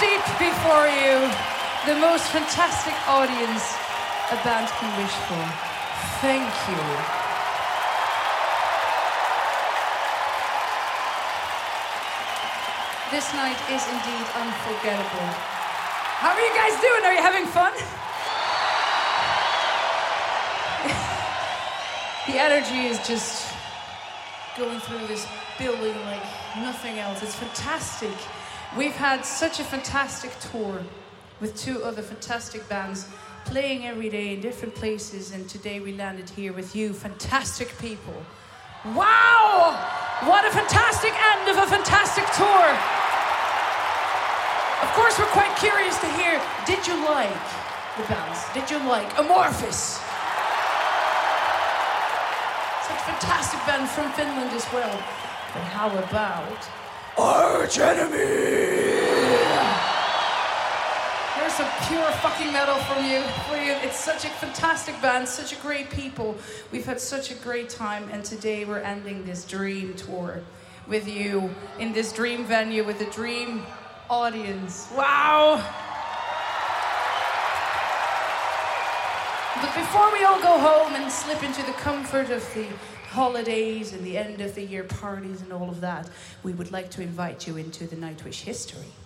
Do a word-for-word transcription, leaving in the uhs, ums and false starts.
deep before you, the most fantastic audience a band can wish for. Thank you. This night is indeed unforgettable. How are you guys doing? Are you having fun? The energy is just going through this building like nothing else. It's fantastic. We've had such a fantastic tour with two other fantastic bands playing every day in different places, and today we landed here with you, fantastic people. Wow! What a fantastic end of a fantastic tour. Of course, we're quite curious to hear, did you like the bands? Did you like Amorphis? Such a fantastic band from Finland as well. But how about Arch Enemy? There's some pure fucking metal from you, for you. It's such a fantastic band, such a great people. We've had such a great time, and today we're ending this dream tour with you in this dream venue with a dream audience. Wow! But before we all go home and slip into the comfort of the holidays and the end of the year parties and all of that, we would like to invite you into the Nightwish history.